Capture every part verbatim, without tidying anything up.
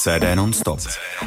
C D non-stop.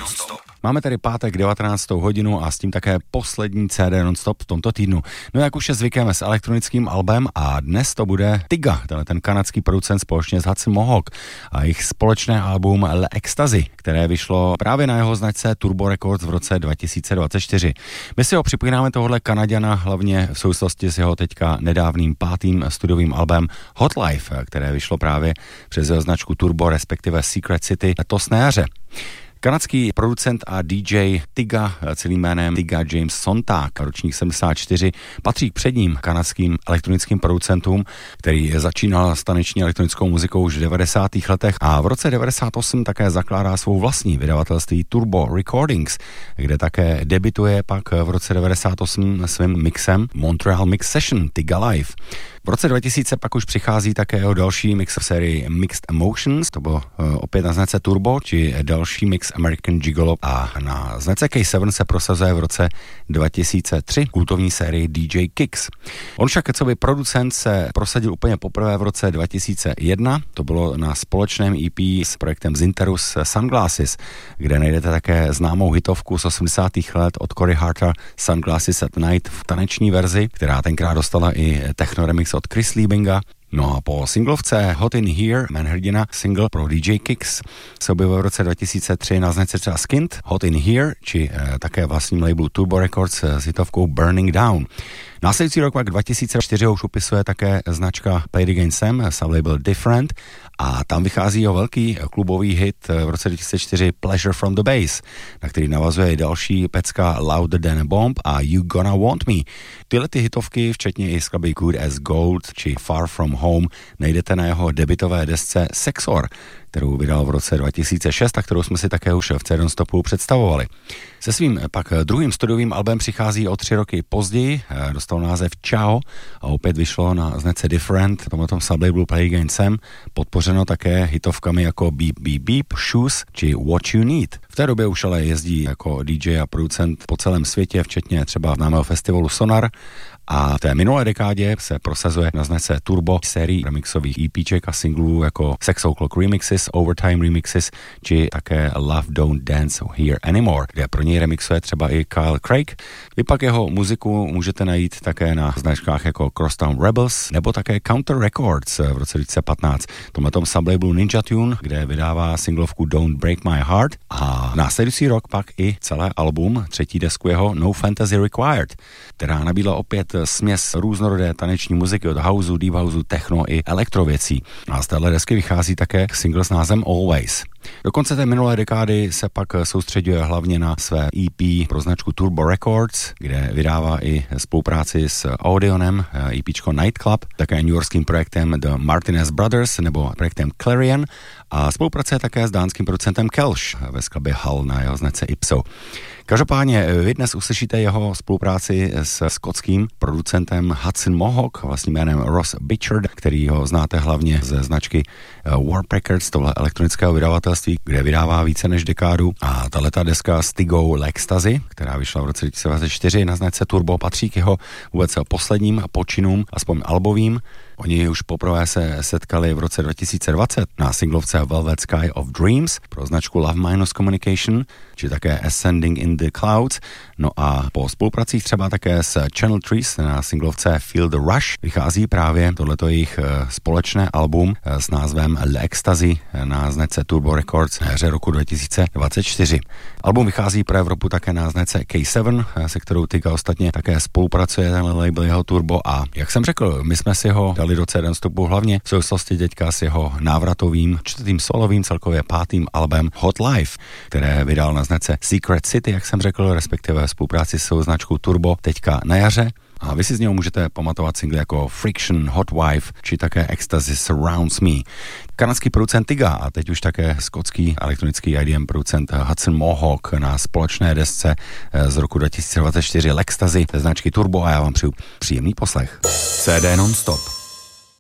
Máme tady pátek devatenáctou hodinu a s tím také poslední C D non-stop v tomto týdnu. No jak už je zvykem s elektronickým albem a dnes to bude Tiga, ten kanadský producent společně s Hudson Mohawk a jejich společné album Le Ecstasy, které vyšlo právě na jeho značce Turbo Records v roce dva tisíce dvacet čtyři. My si ho připomínáme tohohle Kanaďana hlavně v souvislosti s jeho teďka nedávným pátým studiovým albem Hot Life, které vyšlo právě přes jeho značku Turbo, respektive Secret City letos na jaře. Kanadský producent a D J Tiga, celým jménem Tiga James Sontag, ročník sedmdesát čtyři, patří k předním kanadským elektronickým producentům, který začínal s taneční elektronickou muzikou už v devadesátých letech a v roce devadesát osm také zakládá svou vlastní vydavatelství Turbo Recordings, kde také debituje pak v roce devadesát osm svým mixem Montreal Mix Session Tiga Live. V roce dva tisíce pak už přichází také jeho další mix v sérii Mixed Emotions, to bylo uh, opět na značce Turbo, či další mix American Gigolo a na značce K sedm se prosazuje v roce dva tisíce tři kultovní sérii D J Kicks. On však co by producent se prosadil úplně poprvé v roce dva tisíce jedna, to bylo na společném E P s projektem Zinterus Sunglasses, kde najdete také známou hitovku z osmdesátých let od Corey Harta Sunglasses at Night v taneční verzi, která tenkrát dostala i techno remix od Chris Liebinga. No a po singlovce Hot in Here, man hrdina, single pro D J Kicks, se objevil v roce dva tisíce tři na značce třeba Skint, Hot in Here, či eh, také vlastním labelu Turbo Records s hitovkou Burning Down. Následující rok pak dva tisíce čtyři už upisuje také značka Play It Again Sam, sublabel Different, a tam vychází jeho velký klubový hit v roce dva tisíce čtyři Pleasure from the Bass, na který navazuje i další pecka Louder Than a Bomb a You Gonna Want Me. Tyhle ty hitovky, včetně i skladby Good as Gold či Far From Home, najdete na jeho debitové desce Sexor, kterou vydal v roce dva tisíce šest a kterou jsme si také už v C D non-stopu představovali. Se svým pak druhým studiovým albem přichází o tři roky později, dostal název Ciao a opět vyšlo na značce Different, tomhletom sublabelu Play Again Sam, podpořeno také hitovkami jako Beep Beep Beep, Shoes či What You Need. V té době už ale jezdí jako D J a producent po celém světě, včetně třeba známého festivalu Sonar, a v té minulé dekádě se prosazuje na značce Turbo sérii remixových EPček a singlů jako Sex O'Clock Remixes, Overtime Remixes či také Love Don't Dance Here Anymore, kde pro něj remixuje třeba i Kyle Craig. Vy pak jeho muziku můžete najít také na značkách jako Crosstown Rebels nebo také Counter Records v roce dva tisíce patnáct. Tomhletom sublabelu Ninja Tune, kde vydává singlovku Don't Break My Heart, a následující rok pak i celé album, třetí desku jeho No Fantasy Required, která nabídla opět směs různorodé taneční muziky od houseu, deep houseu, techno i elektrověcí. A z téhle desky vychází také single s názvem Always. Do konce té minulé dekády se pak soustředuje hlavně na své E P pro značku Turbo Records, kde vydává i spolupráci s Odeonem, EPčko Nightclub, také newyorským projektem The Martinez Brothers nebo projektem Clarion, a spolupracuje také s dánským producentem Kelsh ve skladbě Hull na jeho značce Ipso. Každopádně vy dnes uslyšíte jeho spolupráci s skotským producentem Hudson Mohawk, vlastním jménem Ross Bichard, který ho znáte hlavně ze značky Warp Records, tohle elektronického vydavatelství, kde vydává více než dekádu. A tahleta deska s Tigou Le Ecstasy, která vyšla v roce dva tisíce dvacet čtyři na značce Turbo, patří k jeho vůbec posledním počinům, aspoň albovým. Oni už poprvé se setkali v roce dva tisíce dvacet na singlovce Velvet Sky of Dreams pro značku Love Minus Communication, či také Ascending in the Clouds. No a po spolupracích třeba také s Channel Trees na singlovce Feel the Rush vychází právě tohleto jejich společné album s názvem Le Ecstasy na značce Turbo Records v hře roku dva tisíce dvacet čtyři. Album vychází pro Evropu také na značce K sedm, se kterou Tiga ostatně také spolupracuje, tenhle label jeho Turbo, a jak jsem řekl, my jsme si ho dali do C D non-stopu hlavně v souvislosti teďka s jeho návratovým čtvrtým solovým celkově pátým albem Hot Life, které vydal na značce Secret City, jak jsem řekl, respektive spolupráci s svou značkou Turbo teďka na jaře. A vy si z něho můžete pamatovat singly jako Friction, Hot Wife, či také Ecstasy Surrounds Me. Kanadský producent Tiga a teď už také skotský elektronický I D M producent Hudson Mohawk na společné desce z roku dva tisíce dvacet čtyři L'Ecstasy ze značky Turbo, a já vám přeju příjemný poslech. C D non-stop.